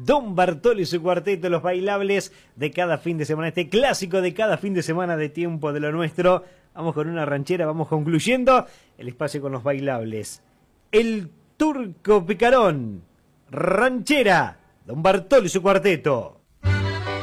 Don Bartolo y su cuarteto, los bailables de cada fin de semana, este clásico de cada fin de semana de Tiempo de lo Nuestro. Vamos con una ranchera, vamos concluyendo el espacio con los bailables. El Turco Picarón, ranchera, Don Bartolo y su cuarteto.